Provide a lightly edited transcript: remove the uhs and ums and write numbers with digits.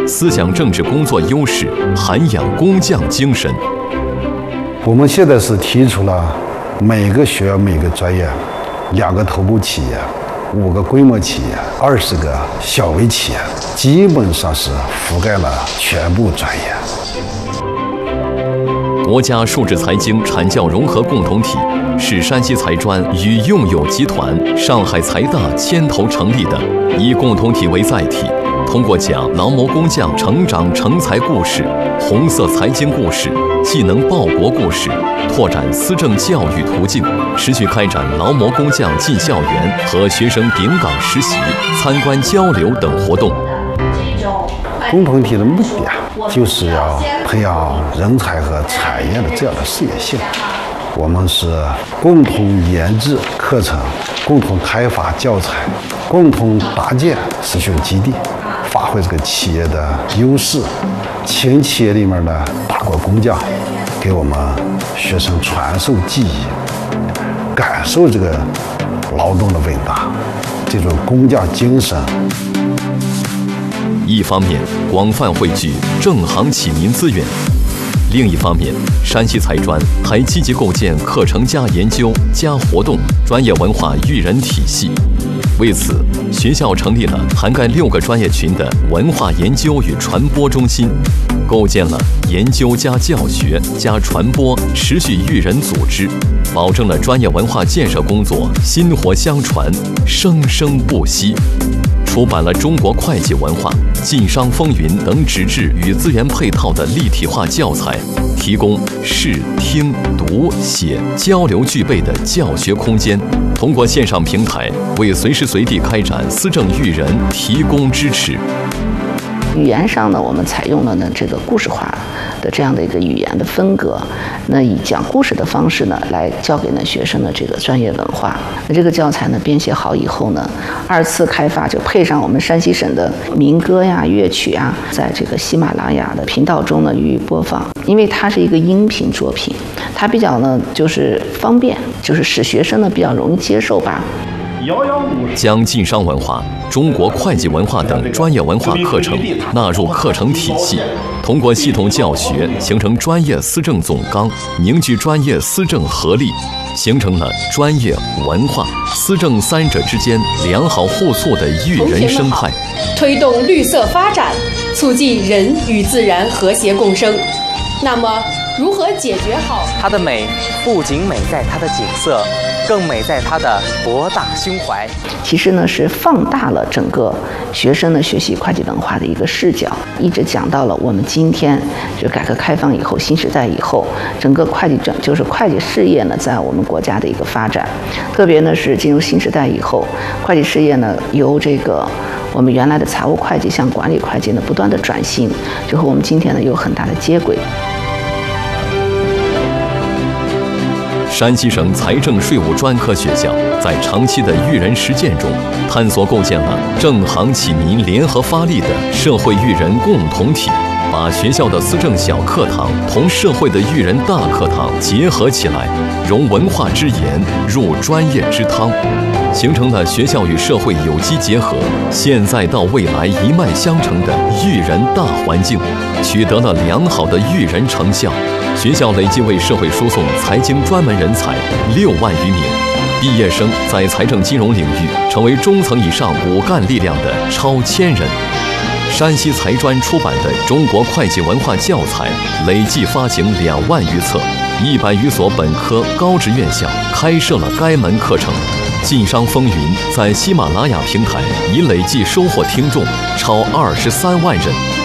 思想政治工作优势，涵养工匠精神。 我们现在是提出了每个学校每个专业2个头部企业，5个规模企业，20个小微企业，基本上是覆盖了全部专业。 国家数字财经产教融合共同体是山西财专与用友集团、上海财大牵头成立的，以共同体为载体，通过讲劳模工匠成长成才故事、红色财经故事、技能报国故事，拓展思政教育途径，持续开展劳模工匠进校园和学生顶岗实习、参观交流等活动。 共同体的目的就是要培养人才和产业的这样的事业性。我们是共同研制课程，共同开发教材，共同搭建实训基地，发挥这个企业的优势，请企业里面的大国工匠给我们学生传授技艺，感受这个劳动的伟大，这种工匠精神。 一方面广泛汇聚正行启民资源，另一方面，山西财专还积极构建课程加研究加活动专业文化育人体系。为此，学校成立了涵盖6个专业群的文化研究与传播中心，构建了研究加教学加传播持续育人组织，保证了专业文化建设工作薪火相传、生生不息。出版了中国会计文化、晋商风云等纸质与资源配套的立体化教材，提供视听读写交流具备的教学空间，通过线上平台为随时随地开展思政育人提供支持。 语言上呢，我们采用了呢这个故事化的这样的一个语言的风格，那以讲故事的方式呢来教给呢学生的这个专业文化。那这个教材呢编写好以后呢，2次开发就配上我们山西省的民歌呀、乐曲啊，在这个喜马拉雅的频道中呢予以播放。因为它是一个音频作品，它比较呢就是方便，就是使学生呢比较容易接受吧。 将晋商文化、中国会计文化等专业文化课程纳入课程体系，通过系统教学形成专业思政总纲，凝聚专业思政合力，形成了专业、文化、思政3者之间良好互促的育人生态， 推动绿色发展，促进人与自然和谐共生。那么，如何解决好它的美？不仅美在它的景色，更美在它的博大胸怀。 其实呢，是放大了整个学生的学习会计文化的一个视角，一直讲到了我们今天就改革开放以后、新时代以后，整个会计事业呢，在我们国家的一个发展，特别呢是进入新时代以后，会计事业呢由这个我们原来的财务会计向管理会计呢不断的转型，就和我们今天呢有很大的接轨。 山西省财政税务专科学校在长期的育人实践中，探索构建了正行启民联合发力的社会育人共同体，把学校的思政小课堂同社会的育人大课堂结合起来，融文化之言入专业之汤，形成了学校与社会有机结合、现在到未来一脉相承的育人大环境，取得了良好的育人成效。学校累计为社会输送财经专门人才6万余名，毕业生在财政金融领域成为中层以上骨干力量的超1000人。山西财专出版的中国会计文化教材累计发行2万余册，100余所本科高职院校开设了该门课程。晋商风云在喜马拉雅平台已累计收获听众超23万人。